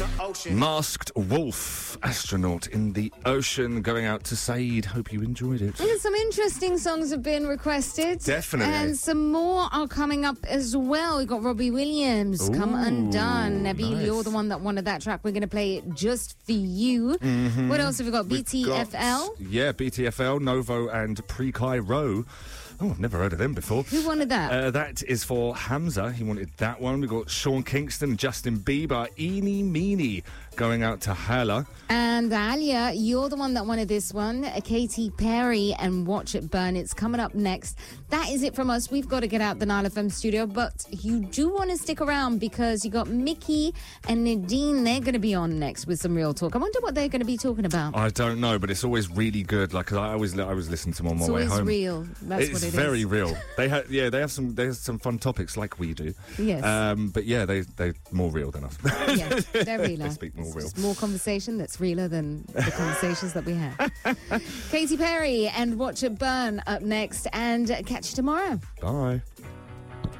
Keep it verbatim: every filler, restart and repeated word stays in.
the ocean. Masked Wolf, astronaut in the ocean, going out to Saeed. Hope you enjoyed it. And some interesting songs have been requested. Definitely. And some more are coming up as well. We've got Robbie Williams, Ooh, Come Undone. Nabil, nice. you're the one that wanted that track. We're going to play it just for you. Mm-hmm. What else have we got? We've B T F L? got- yeah, B T F L, Novo and Prekai Row. Oh, I've never heard of them before. Who wanted that? Uh, that is for Hamza. He wanted that one. We've got Sean Kingston, Justin Bieber, Eeny Meeny, going out to Hala. And Alia, you're the one that wanted this one. Katy Perry and Watch It Burn. It's coming up next. That is it from us. We've got to get out the Nile F M studio, but you do want to stick around because you got Mickey and Nadine. They're going to be on next with some real talk. I wonder what they're going to be talking about. I don't know, but it's always really good. Like, 'cause I always, I always listen to them on my It's way always home. real. That's it's what it is. very real. They have, yeah, they have some, they have some fun topics like we do. Yes. Um, but yeah, they, they're more real than us. Yeah, they're realer. They speak more It's real. just more conversation that's realer than the conversations that we have. Katy Perry and Watch It Burn up next, and catch you tomorrow. Bye.